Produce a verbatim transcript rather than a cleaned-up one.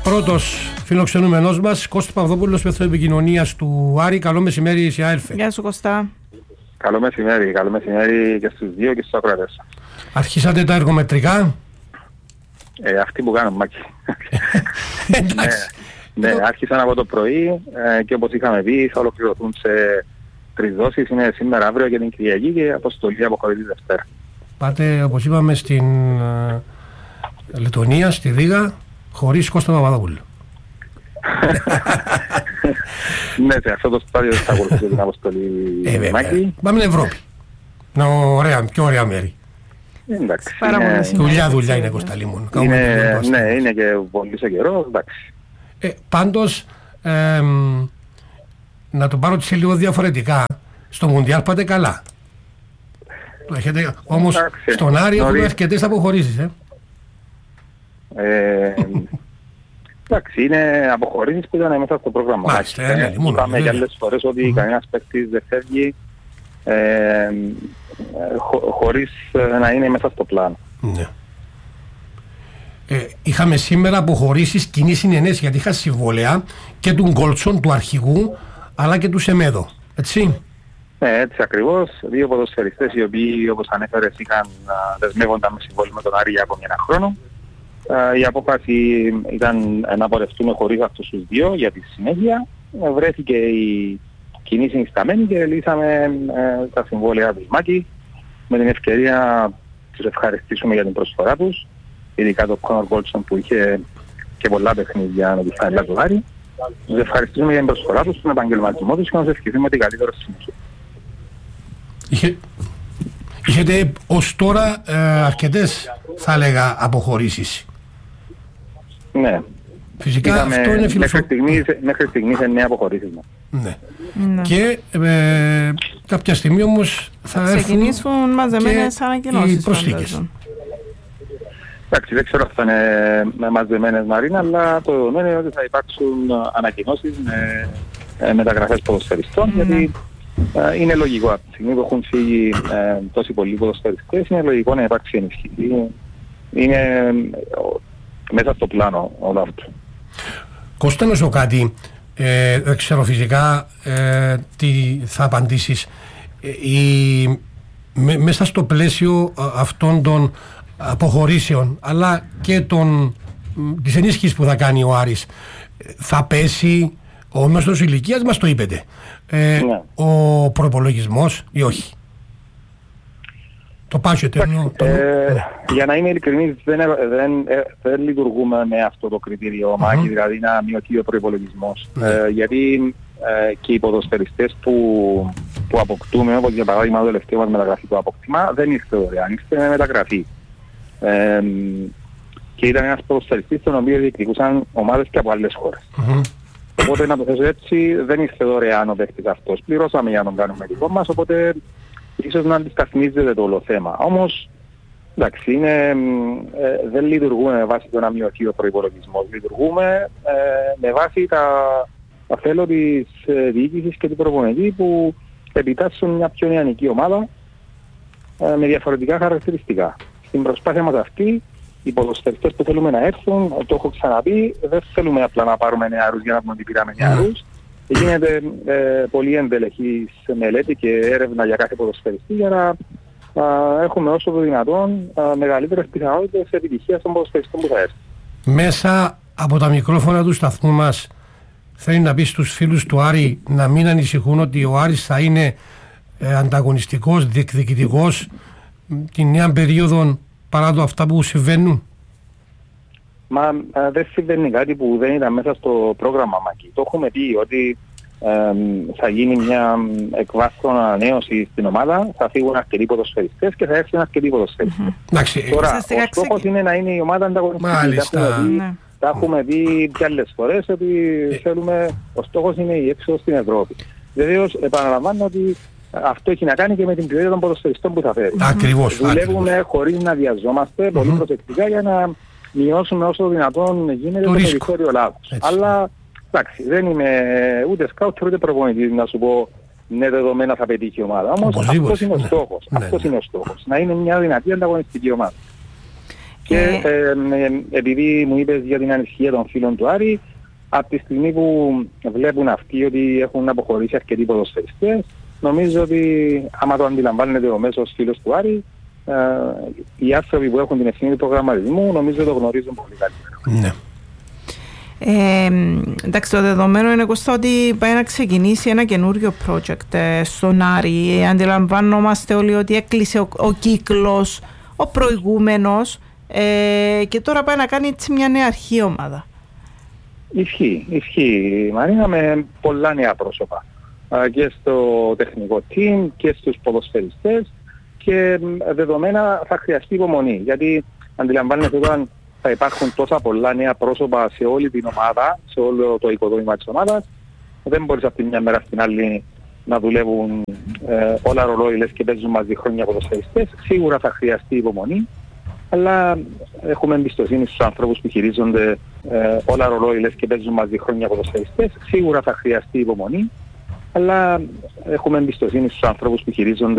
Πρώτος φιλοξενούμενός μας, Κώστας Παπαδόπουλος, υπεύθυνος επικοινωνίας του Άρη. Καλό μεσημέρι σε ΑΕΛΦΕ. Γεια σου Κωστά. Καλό μεσημέρι, καλό μεσημέρι και στους δύο και στους ακροατές. Αρχίσατε τα εργομετρικά. Ε, αυτοί που κάνουν μάκι. Εντάξει. Ναι, ναι, άρχισαν από το πρωί ε, και όπως είχαμε πει θα ολοκληρωθούν σε τρεις δόσεις. Είναι σήμερα, αύριο και την Κυριακή και αποστολή αποχωρεί τη Δευτέρα. Πάτε, όπως είπαμε, στην uh, Λετωνία, στη Ρήγα, χωρίς Κώστα Παπαδόπουλο. Ναι, σε αυτό το στάδιο θα ακολουθήσει την αποστολή ε, Μάκη. Πάμε στην Ευρώπη. Να ωραία, πιο ωραία μέρη. Εντάξει. Δουλειά, δουλειά είναι Κωσταλή μου. Είναι, ναι, είναι και πολύ σε καιρό, εντάξει. Ε, πάντως, ε, να το πάρω σε λίγο διαφορετικά. Στο Μουντιάλ πάτε καλά. Το έχετε, όμως εντάξει, στον Άρη έχουμε αρκετές αποχωρήσεις. Ε. Ε, εντάξει, είναι αποχωρήσεις που ήταν μέσα στο πρόγραμμα. Μάλιστα, ε, ναι, μόνο, είπαμε και άλλες φορές ότι mm-hmm. κανένας παίκτης δεν φεύγει ε, χω, χωρίς να είναι μέσα στο πλάνο. Ναι. Ε, είχαμε σήμερα αποχωρήσεις κοινή συνενέση, γιατί είχα συμβόλαια και του Γκόλτσον, του αρχηγού, αλλά και του Σεμέδο. Έτσι. Ναι, έτσι ακριβώς. Δύο ποδοσφαιριστές οι οποίοι, όπως ανέφερες, είχαν δεσμεύονταν με συμβόλαιο με τον Άρη από ένα χρόνο. Uh, η απόφαση ήταν να πορευτούμε χωρίς αυτούς τους δύο για τη συνέχεια. Βρέθηκε η κοινή συνισταμένη και λύσαμε uh, τα συμβόλαια του Μάκη. Με την ευκαιρία τους ευχαριστήσουμε για την προσφορά τους, ειδικά το Κόνορ Γκόλτσον που είχε και πολλά παιχνίδια με τη φανέλα του Άρη. Τους ευχαριστούμε για την προσφορά τους, τον επαγγελματισμό τους και να τους ευχηθούμε την καλύτερη συνέχεια. Είχε... Είχετε ως τώρα ε, αρκετές, θα έλεγα, αποχωρήσεις. Ναι. Φυσικά Είχαμε, αυτό είναι φιλοσοφικό. Μέχρι στιγμής είναι νέα αποχωρήσεις. Ναι. Ναι. Και ε, κάποια στιγμή όμως θα έρθουν ξεκινήσουν μαζεμένες ανακοινώσεις. Οι προσθήκες. Εντάξει, δεν ξέρω αν θα είναι μαζεμένες, Μαρίνα, αλλά το δεδομένο είναι ότι θα υπάρξουν ανακοινώσεις με ε, μεταγραφές ποδοσφαιριστών, mm. γιατί ε, είναι λογικό από τη στιγμή που έχουν φύγει ε, τόσοι πολλοί ποδοσφαιριστές, είναι λογικό να υπάρξει ενισχύση. Είναι ε, μέσα στο πλάνο όλο αυτό. Κώστα, να σου κάτι, ε, δεν ξέρω φυσικά ε, τι θα απαντήσεις. Ε, η, με, μέσα στο πλαίσιο αυτών των αποχωρήσεων, αλλά και των, της ενίσχυσης που θα κάνει ο Άρης, θα πέσει ο μέσος ηλικίας, μας το είπετε, ε, ναι. ο προπολογισμός ή όχι? Το budget, εννοώ, το... ε, για να είμαι ειλικρινής, δεν, δεν, δεν λειτουργούμε με αυτό το κριτήριο, mm-hmm. Μάκη, δηλαδή να μειωθεί ο προϋπολογισμός. Mm-hmm. Ε, γιατί ε, και οι ποδοσφαιριστές που, που αποκτούμε, όπως για παράδειγμα το τελευταίο μας μεταγραφικό απόκτημα, δεν ήρθε δωρεάν, ήρθε με μεταγραφή. Ε, και ήταν ένας ποδοσφαιριστής τον οποίο διεκδικούσαν ομάδες και από άλλες χώρες. Mm-hmm. Οπότε να το θέσω έτσι, δεν ήρθε δωρεάν ο παίκτης αυτός. Πληρώσαμε για να τον κάνουμε δικό μας, οπότε ίσως να αντισταθμίζεται το όλο θέμα. Όμως, εντάξει, είναι, ε, δεν λειτουργούμε με βάση το να μειωθεί ο προϋπολογισμός. Λειτουργούμε ε, με βάση τα, τα θέλω της ε, διοίκησης και του προπονητή που επιτάσσουν μια πιο νεανική ομάδα ε, με διαφορετικά χαρακτηριστικά. Στην προσπάθεια μας αυτή, οι ποδοσφαιριστές που θέλουμε να έρθουν, το έχω ξαναπεί, δεν θέλουμε απλά να πάρουμε νεαρούς για να πούμε ότι πήραμε νεαρούς. Γίνεται ε, πολύ εντελεχής μελέτη και έρευνα για κάθε ποδοσφαιριστή για να α, έχουμε όσο το δυνατόν α, μεγαλύτερες πιθανότητες επιτυχίας των ποδοσφαιριστών που θα έρθουν. Μέσα από τα μικρόφωνα του σταθμού μας θέλει να πει στους φίλους του Άρη να μην ανησυχούν ότι ο Άρης θα είναι ε, ανταγωνιστικός, διεκδικητικός την νέα περίοδο παρά το αυτά που συμβαίνουν? Μα α, δεν συμβαίνει κάτι που δεν ήταν μέσα στο πρόγραμμα Μάκη. Το έχουμε πει ότι ε, θα γίνει μια εκβάθρον ανανέωση στην ομάδα, θα φύγουν αρκετοί ποδοσφαιριστές και θα έρθουν αρκετοί ποδοσφαιριστές. Mm-hmm. Τώρα, ο στόχος είναι να είναι η ομάδα ανταγωνιστική. Μάλιστα. Ναι. Τα έχουμε δει και άλλες φορές ότι ε. θέλουμε, ο στόχος είναι η έξοδος στην Ευρώπη. Βεβαίως επαναλαμβάνω ότι αυτό έχει να κάνει και με την ποιότητα των ποδοσφαιριστών που θα φέρει. Ακριβώς. Δουλεύουμε ακριβώς. χωρίς να βιαζόμαστε, mm-hmm. πολύ προσεκτικά για να μειώσουμε όσο δυνατόν γίνεται το, το περιθώριο λάθος. Αλλά εντάξει, δεν είμαι ούτε σκάουτερ ούτε προπονητής να σου πω ναι δεδομένα θα πετύχει η ομάδα. Όμως αυτός είναι ο στόχος. Ναι, αυτός ναι. είναι ο στόχος. Να είναι μια δυνατή ανταγωνιστική ομάδα. Και ε, ε, επειδή μου είπες για την ανησυχία των φίλων του Άρη, από τη στιγμή που βλέπουν αυτοί ότι έχουν αποχωρήσει αρκετοί ποδοσφαιριστές, νομίζω ότι άμα το αντιλαμβάνεται ο μέσος φίλος του Άρη, ε, οι άνθρωποι που έχουν την ευθύνη του προγραμματισμού νομίζω το γνωρίζουν πολύ καλύτερα. Ναι. Ε, εντάξει, το δεδομένο είναι, Κώστα, ότι πάει να ξεκινήσει ένα καινούριο project ε, στον Άρη. Ε, αντιλαμβάνομαστε όλοι ότι έκλεισε ο, ο κύκλος, ο προηγούμενος, ε, και τώρα πάει να κάνει έτσι μια νέα αρχή ομάδα. Ισχύει, ισχύει, Μαρίνα, με πολλά νέα πρόσωπα ε, και στο τεχνικό team και στους ποδοσφαιριστές, και δεδομένα θα χρειαστεί υπομονή, γιατί αντιλαμβάνεστε όταν θα υπάρχουν τόσα πολλά νέα πρόσωπα σε όλη την ομάδα, σε όλο το οικοδόμημα της ομάδας, δεν μπορείς από τη μια μέρα στην άλλη να δουλεύουν ε, όλα ρολόι και παίζουν μαζί χρόνια ποδοσφαιριστές. Σίγουρα θα χρειαστεί υπομονή, αλλά έχουμε εμπιστοσύνη στους ανθρώπους που χειρίζονται ε, όλα ρολόι και παίζουν μαζί χρόνια ποδοσφαιριστές. Σίγουρα θα χρειαστεί υπομονή, αλλά έχουμε εμπιστοσύνη στους ανθρώπους που χειρίζονται